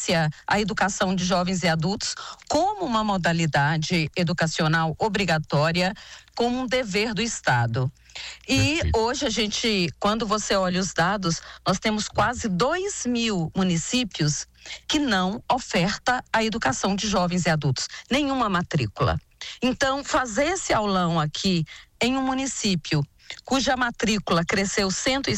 inicia a educação de jovens e adultos como uma modalidade educacional obrigatória, como um dever do Estado. E hoje quando você olha os dados, nós temos quase 2.000 municípios que não oferta a educação de jovens e adultos, nenhuma matrícula. Então, fazer esse aulão aqui em um município cuja matrícula cresceu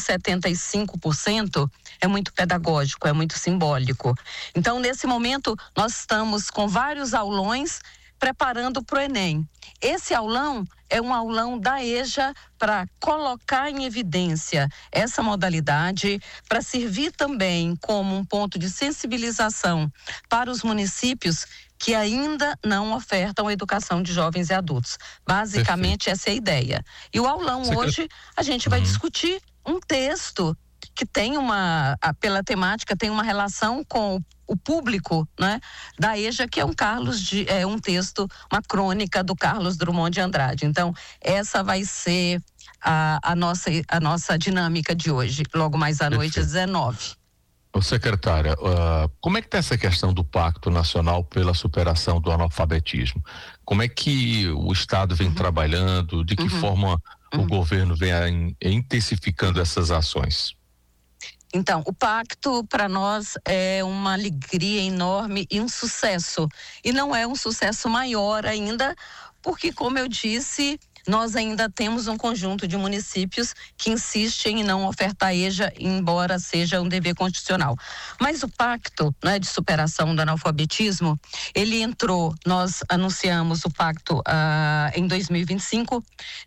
175%, é muito pedagógico, é muito simbólico. Então, nesse momento, nós estamos com vários aulões preparando para o Enem. Esse aulão é um aulão da EJA para colocar em evidência essa modalidade, para servir também como um ponto de sensibilização para os municípios que ainda não ofertam a educação de jovens e adultos. Basicamente, essa é a ideia. E o aulão hoje, a gente vai discutir um texto que tem pela temática, tem uma relação com o público, né, da EJA, que é um texto, uma crônica do Carlos Drummond de Andrade. Então, essa vai ser a nossa dinâmica de hoje, logo mais à noite, às 19h. Ô, secretária, como é que está essa questão do Pacto Nacional pela Superação do Analfabetismo? Como é que o Estado vem trabalhando? De que forma o governo vem intensificando essas ações? Então, o pacto para nós é uma alegria enorme e um sucesso. E não é um sucesso maior ainda, porque, como eu disse, nós ainda temos um conjunto de municípios que insistem em não ofertar EJA, embora seja um dever constitucional. Mas o pacto, né, de superação do analfabetismo, ele entrou, nós anunciamos o pacto em 2025.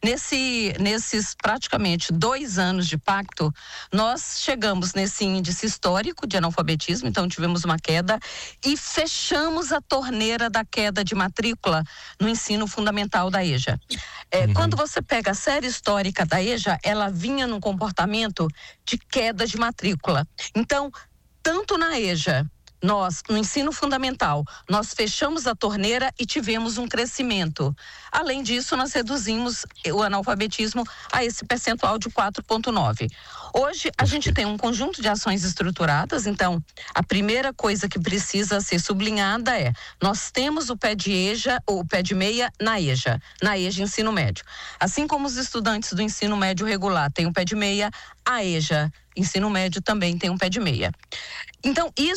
Nesses praticamente 2 anos de pacto, nós chegamos nesse índice histórico de analfabetismo, então tivemos uma queda e fechamos a torneira da queda de matrícula no ensino fundamental da EJA. Quando você pega a série histórica da EJA, ela vinha num comportamento de queda de matrícula. Então, tanto na EJA, nós, no ensino fundamental, nós fechamos a torneira e tivemos um crescimento. Além disso, nós reduzimos o analfabetismo a esse percentual de 4,9%. Hoje, a gente tem um conjunto de ações estruturadas, então, a primeira coisa que precisa ser sublinhada é, nós temos o pé de EJA, ou o pé de meia na EJA ensino médio. Assim como os estudantes do ensino médio regular têm um pé de meia, a EJA ensino médio também tem um pé de meia. Então,